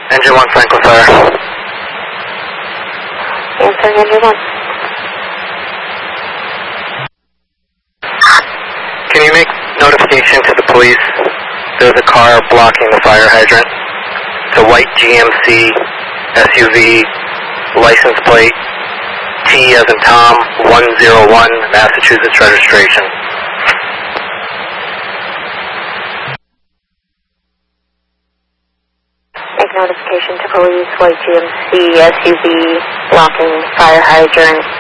Engine 1, Franklin Fire. Answering Engine 1. Can you make notification to the police? There's a car blocking the fire hydrant. It's a white GMC SUV, license plate T as in Tom, 101, Massachusetts registration. Make notification to police, white GMC SUV blocking fire hydrant.